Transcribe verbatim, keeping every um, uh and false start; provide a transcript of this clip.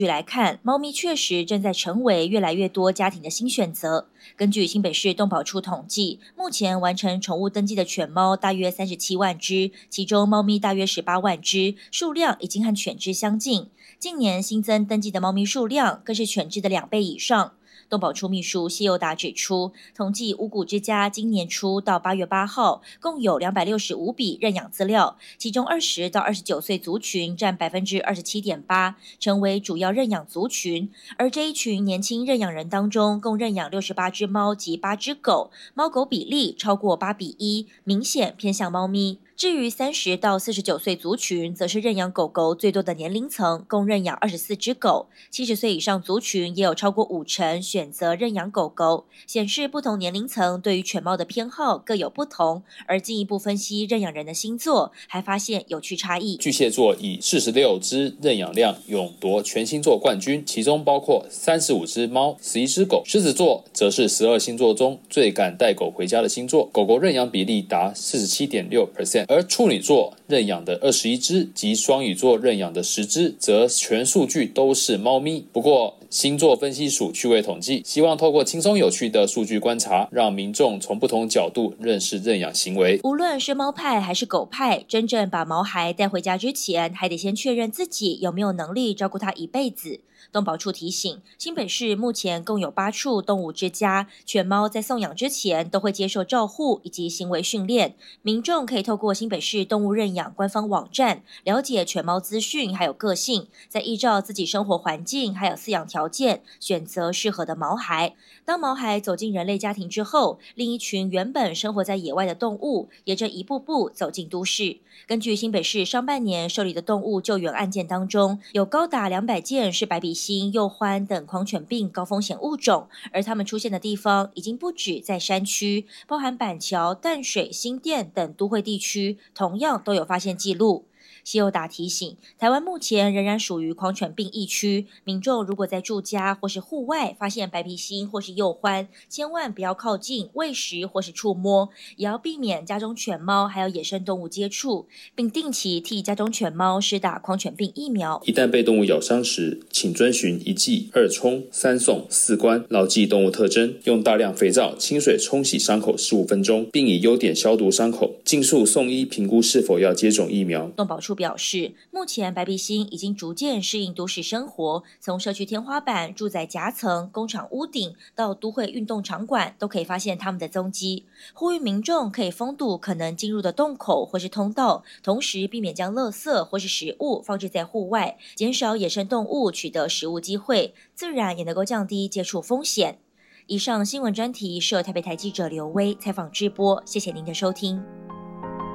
来看，猫咪确实正在成为越来越多家庭的新选择。根据新北市动保处统计，目前完成宠物登记的犬猫大约三十七万只，其中猫咪大约十八万只，数量已经和犬只相近。近年新增登记的猫咪数量更是犬只的两倍以上。动保处秘书谢佑达指出，统计五股之家今年初到八月八号，共有两百六十五笔认养资料，其中二十到二十九岁族群占百分之二十七点八，成为主要认养族群。而这一群年轻认养人当中，共认养六十八只猫及八只狗，猫狗比例超过八比一，明显偏向猫咪。至于三十到四十九岁族群，则是认养狗狗最多的年龄层，共认养二十四只狗。七十岁以上族群也有超过五成选择认养狗狗，显示不同年龄层对于犬猫的偏好各有不同。而进一步分析认养人的星座，还发现有趣差异。 巨蟹座以四十六只认养量勇夺全星座冠军，其中包括三十五只猫、十一只狗。狮子座则是十二星座中最敢带狗回家的星座，狗狗认养比例达 百分之四十七点六。而处女座认养的二十一只及双鱼座认养的十只，则全数据都是猫咪。不过星座分析署趣味统计，希望透过轻松有趣的数据观察，让民众从不同角度认识认养行为。 无论是猫派还是狗派，真正把毛孩带回家之前，还得先确认自己有没有能力照顾它一辈子。动保处提醒，新北市目前共有八处动物之家，犬猫在送养之前都会接受照护以及行为训练。民众可以透过新北市动物认养官方网站了解犬猫资讯还有个性，再依照自己生活环境还有饲养条件选择适合的毛孩。当毛孩走进人类家庭之后，另一群原本生活在野外的动物也正一步步走进都市。根据新北市上半年受理的动物救援案件当中，有高达两百件是白鼻心、鼬獾等狂犬病高风险物种，而它们出现的地方已经不止在山区，包含板桥、淡水、新店等都会地区，同样都有发现记录。谢佑达提醒，台湾目前仍然属于狂犬病疫区，民众如果在住家或是户外发现白鼻心或是鼬獾，千万不要靠近喂食或是触摸，也要避免家中犬猫还有野生动物接触，并定期替家中犬猫施打狂犬病疫苗。 一旦被动物咬伤时，请遵循一记、二冲、三送、四关，牢记动物特征，用大量肥皂、清水冲洗伤口十五分钟，并以优碘消毒伤口，尽速送医评估是否要接种疫苗。 动保处表示，目前白鼻心已经逐渐适应都市生活，从社区天花板、住宅夹层、工厂屋顶到都会运动场馆，都可以发现它们的踪迹。呼吁民众可以封堵可能进入的洞口或是通道，同时避免将垃圾或是食物放置在户外，减少野生动物取得食物机会，自然也能够降低接触风险。以上新闻专题是由台北台记者刘威采访直播，谢谢您的收听。